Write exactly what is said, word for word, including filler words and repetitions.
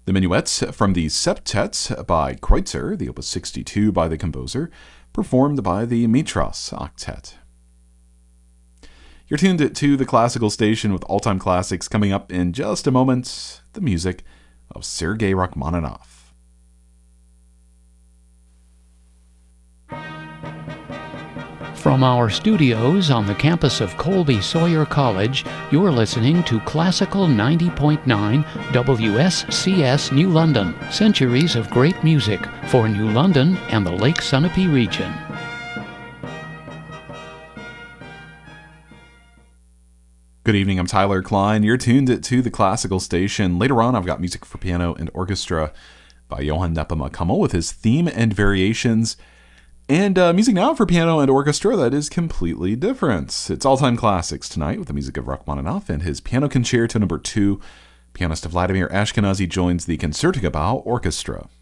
The minuets from the Septet by Kreutzer, the Opus sixty-two by the composer, performed by the Mitras Octet. You're tuned to the classical station with all-time classics. Coming up in just a moment, the music of Sergei Rachmaninoff. From our studios on the campus of Colby Sawyer College, you're listening to Classical ninety point nine W S C S New London, centuries of great music for New London and the Lake Sunapee region. Good evening, I'm Tyler Klein. You're tuned to the classical station. Later on, I've got music for piano and orchestra by Johann Nepomuk Hummel with his theme and variations. And uh, music now for piano and orchestra that is completely different. It's all-time classics tonight with the music of Rachmaninoff and his Piano Concerto number two. Pianist Vladimir Ashkenazy joins the Concertgebouw Orchestra.